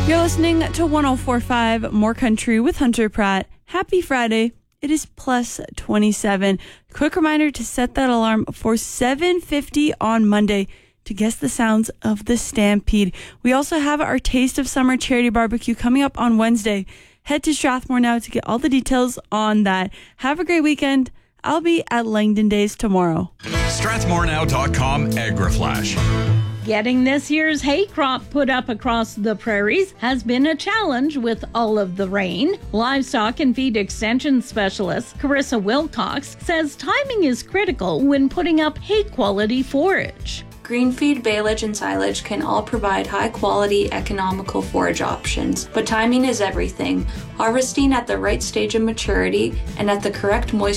You're listening to 104.5 More Country with Hunter Pratt. Happy Friday. It is plus 27. Quick reminder to set that alarm for 7:50 on Monday to guess the sounds of the Stampede. We also have our Taste of Summer charity barbecue coming up on Wednesday. Head to Strathmore now to get all the details on that. Have a great weekend. I'll be at Langdon Days tomorrow. StrathmoreNow.com AgriFlash. Getting this year's hay crop put up across the prairies has been a challenge with all of the rain. Livestock and feed extension specialist Carissa Wilcox says timing is critical when putting up hay-quality forage. Green feed, baleage, and silage can all provide high-quality, economical forage options, but timing is everything. Harvesting at the right stage of maturity and at the correct moisture